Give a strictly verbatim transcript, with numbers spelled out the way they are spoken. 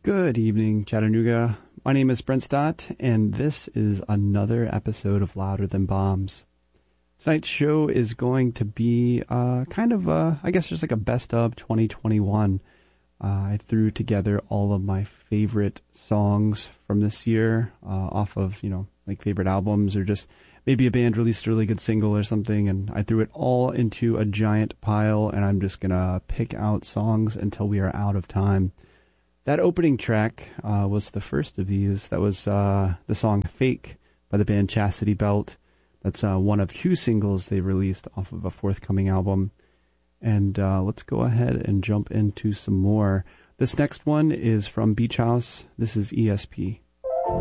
Good evening, Chattanooga. My name is Brent Stott, and this is another episode of Louder Than Bombs. Tonight's show is going to be uh, kind of, uh, I guess, just like a best of twenty twenty-one. Uh, I threw together all of my favorite songs from this year uh, off of, you know, like favorite albums or just maybe a band released a really good single or something, and I threw it all into a giant pile, and I'm just going to pick out songs until we are out of time. That opening track uh, was the first of these. That was uh, the song Fake by the band Chastity Belt. That's uh, one of two singles they released off of a forthcoming album. And uh, let's go ahead and jump into some more. This next one is from Beach House. This is E S P.